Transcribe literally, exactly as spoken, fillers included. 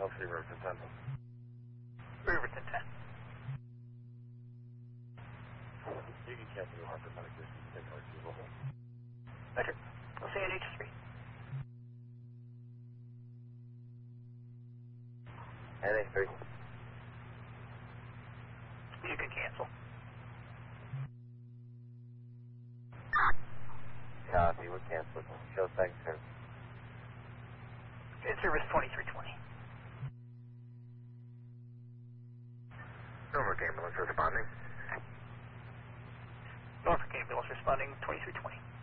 L C Riverton ten. Riverton ten. You can cancel the Harper Medic just take our diesel. Roger. I'll see you at H three. N A three. You can cancel. Copy, we're canceled. Show thanks, sir. Good service twenty-three twenty. Norfolk ambulance responding. Norfolk ambulance responding twenty-three twenty.